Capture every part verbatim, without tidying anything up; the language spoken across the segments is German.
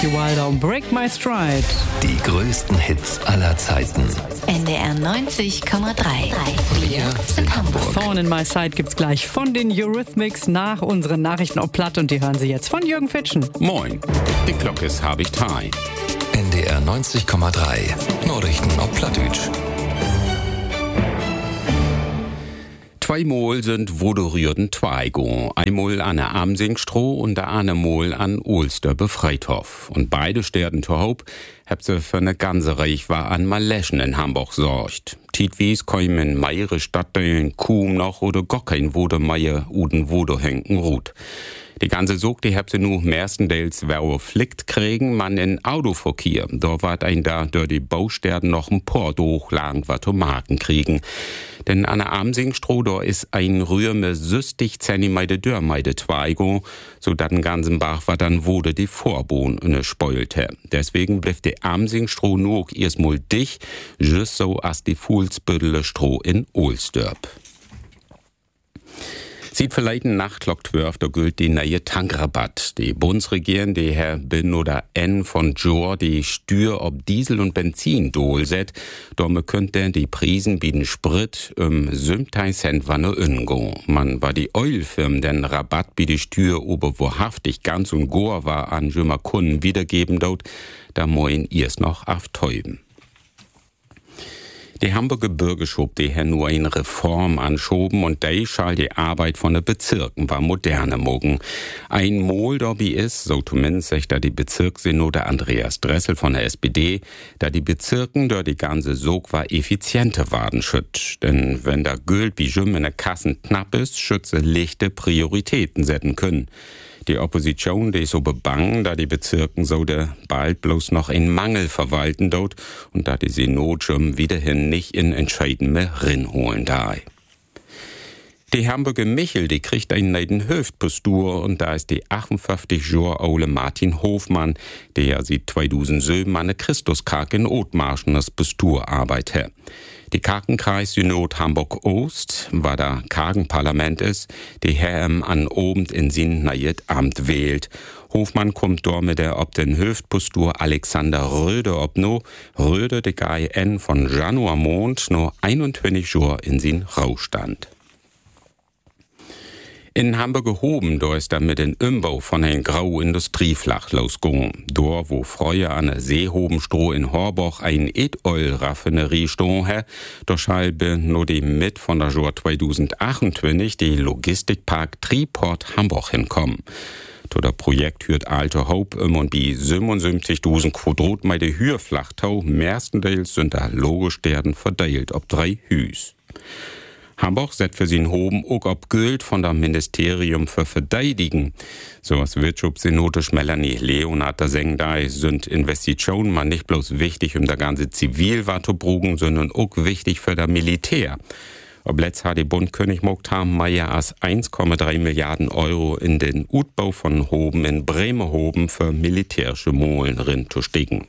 Wilder und Break My Stride. Die größten Hits aller Zeiten. N D R neunzig Komma drei. Wir sind Hamburg. Thorn in My Side gibt's gleich von den Eurythmics nach unseren Nachrichten auf Platt und die hören Sie jetzt von Jürgen Fitschen. Moin, die Glocke ist hab ich Thai. N D R neunzig Komma drei. Nachrichten auf Plattdeutsch. Zweimal sind wodurierten Tweigo. Einmal an der Amsingstroh und der andere Mal an Ohlster Befreithof. Und beide Sterden zu Hope, hab sie für eine ganze Reich war an Maleschen in Hamburg sorgt. Tietwies kämen meire Stadtteilen Kuhm noch oder Gockein wurde meier Uden wodo henken ruht. Die ganze Sog, die hab sie nu mehrstendeels wer flickt kriegen, man in Autoverkehr. Da wart ein da durch die Bausterden noch ein Port hochlagen, wat Tomaten kriegen. Denn an der Amsingstroh, da ist ein Rührme süstig Zentimeter Dörrmeide Tweigo, so dat den ganzen Bach war dann wurde die Vorbohne speulte. Deswegen blieb die Amsingstroh nur erstmal dicht, just so as die Fuhlsbüttele Stroh in Ohlsdörp. Sieht vielleicht ein Nachtlocktwürf, da gilt die neue Tankrabatt. Die Bundesregierung, die Herr Bin oder N von Jor, die Stür ob Diesel und Benzin dolset, damit könnte die Prisen bieten Sprit um siebzig Cent wanne Ingo. Man war die Ölfirmen, den Rabatt bi die Stür ober wahrhaftig ganz und gore war an jümmer Kunden wiedergeben dort, da moin erst noch auftäuben. Die Hamburger Bürgerschub, die hier nur eine Reform anschoben und die schall die Arbeit von den Bezirken war moderne mogen. Ein Mol dabei ist, so zumindest sagt da die Bezirkssynode Andreas Dressel von der S P D, da die Bezirken da die ganze Sog war effizienter waren schütt. Denn wenn da Geld wie Jüm in der Kassen knapp ist, schütze lichte Prioritäten setzen können. Die Opposition, die ist so bebangen, da die Bezirken so der bald bloß noch in Mangel verwalten dort und da die Synod schon wiederhin nicht in Entscheiden mehr rinholen da. Die Hamburger Michel, die kriegt einen neuen Hüftpostur und da ist die achtundfünfzig Jahre alte Martin Hofmann, der ja seit zweitausendsieben eine Christuskark in Othmarschen das Posturarbeit her. Die Karkenkreis-Synod Hamburg-Ost, war da Kargenparlament ist, die Herr an Obend in sin neues Amt wählt. Hofmann kommt dort mit der ob den Hüftpostur Alexander Röde ob no, Röde de Guy N von Januar Mond no einundzwanzig Jahre in sin Raustand. In Hamburger Hoben, da ist da mit dem Umbau von ein grau Industrieflach losgegangen. Dort, wo früher an der Seehobenstroh in Horboch ein Erdöl-Raffinerie stehen hat, da schalbe nur die mit von der Jahr zweitausendachtundzwanzig die Logistikpark Triport Hamburg hinkommen. To der Projekt hört Alter Hope um und bi siebenundsiebzigtausend Quadratmeter Hürflachtau, mehrstenteils sind da logisch derden verteilt ob drei Hüs. Hamburg setzt für sin Hoben auch ob Geld von der Ministerium für Verteidigen. So als Wirtschaftssynotisch Melanie Leonard da sagen, da sind Investitionen mal nicht bloß wichtig, um der ganze Zivilwart zu brugen, sondern auch wichtig für der Militär. Ob letzt hat die Bund König mogt haben, Meier als eins Komma drei Milliarden Euro in den Utbau von Hoben in Bremerhoven für militärische Molen rin zu stecken.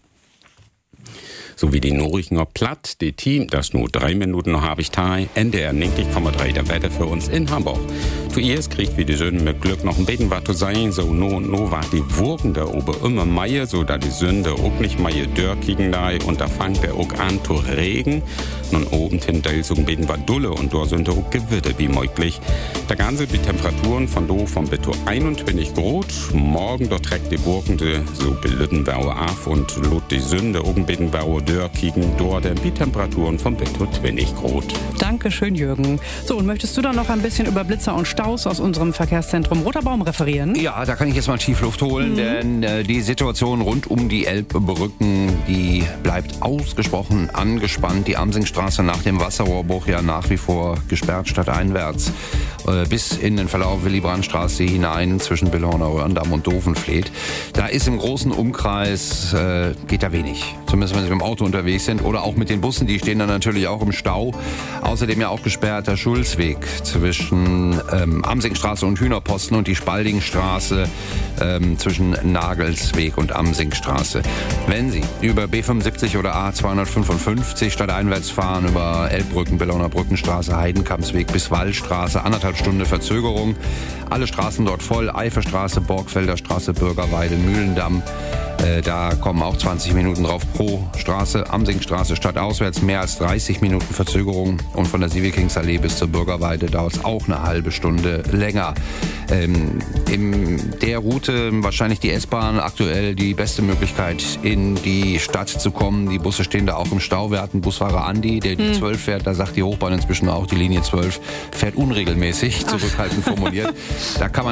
So wie die Nachrichten auf Platt, die Team, das nur drei Minuten noch habe ich Thai, N D R neunzig Komma drei der Wetter für uns in Hamburg. Zuerst kriegt wie die Sünden mit Glück noch ein bisschen was zu sein, so no no war die Wurgen der Ober immer Meier, so da die Sünde auch nicht Meier dörr kriegen da und da fangt der auch an zu regen. Nun oben hinter so ein bisschen was dulle und da sind auch Gewitter wie möglich. Der ganze die Temperaturen von do von bis zu einundzwanzig Grad. Morgen dort trägt die Wurgen so belitten Bauer auf und lot die Sünde auch ein bisschen Bauer dörr kriegen dort die Temperaturen von bis zu zwanzig Grad. Dankeschön, Jürgen. So, und möchtest du dann noch ein bisschen über Blitzer und Staus aus unserem Verkehrszentrum Roterbaum referieren? Ja, da kann ich jetzt mal Tiefluft holen, mhm. denn äh, die Situation rund um die Elbbrücken, die bleibt ausgesprochen angespannt. Die Amsingstraße nach dem Wasserrohrbruch ja nach wie vor gesperrt stadteinwärts. Äh, bis in den Verlauf Willy-Brandt-Straße hinein zwischen Billhorner Röhrndamm und Dovenfleet. Da ist im großen Umkreis, äh, geht da wenig. Zumindest wenn Sie mit dem Auto unterwegs sind oder auch mit den Bussen, die stehen dann natürlich auch im Stau. Außerdem ja auch gesperrt der Schulzweg zwischen ähm, Amsingstraße und Hühnerposten und die Spaldingstraße ähm, zwischen Nagelsweg und Amsingstraße. Wenn Sie über B fünfundsiebzig oder A zweihundertfünfundfünfzig stadteinwärts fahren, über Elbbrücken, Bellauner Brückenstraße, Heidenkampsweg bis Wallstraße, anderthalb Stunde Verzögerung. Alle Straßen dort voll, Eiferstraße, Borgfelder Straße, Bürgerweide, Mühlendamm. Äh, da kommen auch zwanzig Minuten drauf pro Straße. Amsingstraße stadtauswärts mehr als dreißig Minuten Verzögerung. Und von der Sievelkingsallee bis zur Bürgerweide dauert es auch eine halbe Stunde länger. Ähm, in der Route wahrscheinlich die S-Bahn aktuell die beste Möglichkeit, in die Stadt zu kommen. Die Busse stehen da auch im Stau. Wir hatten Busfahrer Andi, der die hm. zwölf fährt. Da sagt die Hochbahn inzwischen auch, die Linie zwölf fährt unregelmäßig, zurückhaltend formuliert. Da kann man